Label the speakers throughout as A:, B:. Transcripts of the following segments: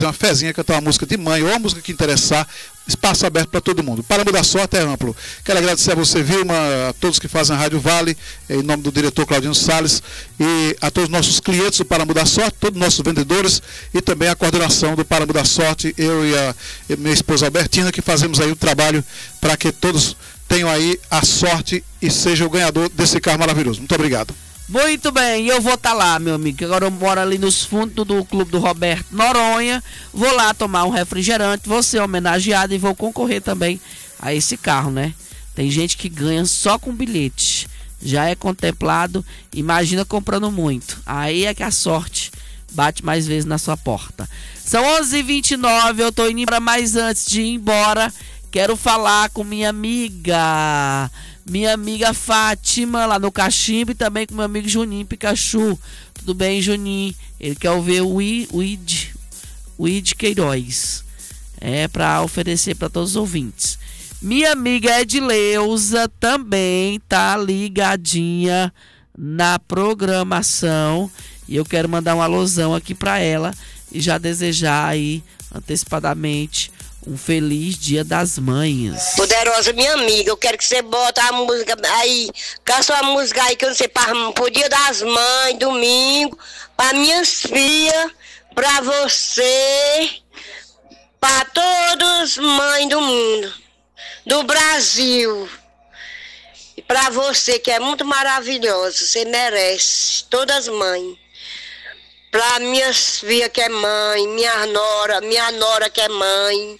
A: uma fezinha, cantar uma música de mãe ou uma música que interessar, espaço aberto para todo mundo. Para Mudar Sorte é amplo. Quero agradecer a você, Vilma, a todos que fazem a Rádio Vale, em nome do diretor Claudinho Salles, e a todos os nossos clientes do Para Mudar Sorte, todos os nossos vendedores e também a coordenação do Para Mudar Sorte, eu e minha esposa Albertina, que fazemos aí o trabalho para que todos tenham aí a sorte e seja o ganhador desse carro maravilhoso. Muito obrigado.
B: Muito bem, eu vou estar lá, meu amigo, que agora eu moro ali nos fundos do Clube do Roberto Noronha. Vou lá tomar um refrigerante, vou ser homenageado e vou concorrer também a esse carro, né? Tem gente que ganha só com bilhete, já é contemplado, imagina comprando muito. Aí é que a sorte bate mais vezes na sua porta. São 11h29, eu tô indo embora, mas antes de ir embora, quero falar com minha amiga Fátima, lá no Cachimbo, e também com meu amigo Juninho Pikachu. Tudo bem, Juninho? Ele quer ouvir o Id Queiroz. É para oferecer para todos os ouvintes. Minha amiga Edileuza também tá ligadinha na programação. E eu quero mandar um alusão aqui para ela e já desejar aí antecipadamente um feliz Dia das Mães.
C: Poderosa minha amiga, eu quero que você bota a música aí, caça a música aí que eu não sei, pro Dia das Mães, domingo, para minhas filhas, para você, para todas as mães do mundo, do Brasil. E para você que é muito maravilhosa, você merece, todas as mães. Para minhas filhas que é mãe, minha nora que é mãe.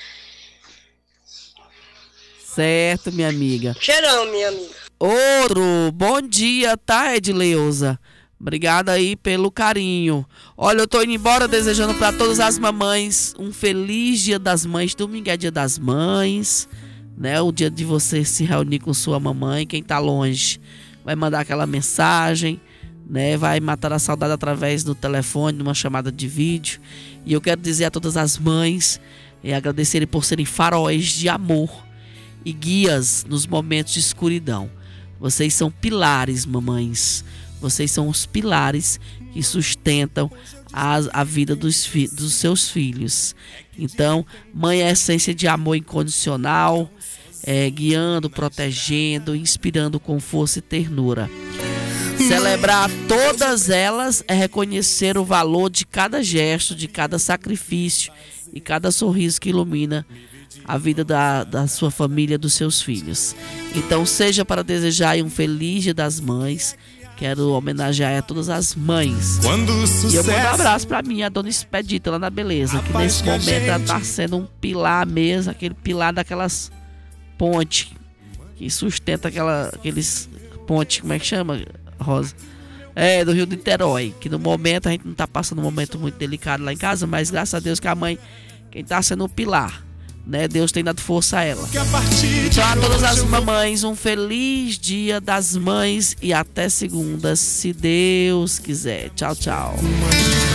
B: Certo, minha amiga.
C: Cheirão, minha amiga.
B: Outro, bom dia, tá, Edileuza? Obrigada aí pelo carinho. Olha, eu tô indo embora desejando para todas as mamães um feliz Dia das Mães. Domingo é Dia das Mães, né? O dia de você se reunir com sua mamãe. Quem tá longe vai mandar aquela mensagem, né? Vai matar a saudade através do telefone, numa chamada de vídeo. E eu quero dizer a todas as mães e agradecerem por serem faróis de amor e guias nos momentos de escuridão. Vocês são pilares, mamães. Vocês são os pilares que sustentam a vida dos seus filhos. Então, mãe é a essência de amor incondicional, guiando, protegendo, inspirando com força e ternura. Celebrar todas elas é reconhecer o valor de cada gesto, de cada sacrifício e cada sorriso que ilumina a vida da sua família, dos seus filhos. Então, seja para desejar um feliz Dia das Mães. Quero homenagear a todas as mães. E eu mando um abraço pra minha dona Expedita lá na Beleza, que nesse momento ela tá sendo um pilar mesmo, aquele pilar daquelas pontes que sustenta aqueles pontes, como é que chama, Rosa? Do Rio do Niterói, que no momento a gente não tá passando um momento muito delicado lá em casa, mas graças a Deus que a mãe, quem tá sendo o pilar, né? Deus tem dado força a ela. Então, a todas as mamães, um feliz Dia das Mães e até segunda, se Deus quiser. Tchau, tchau.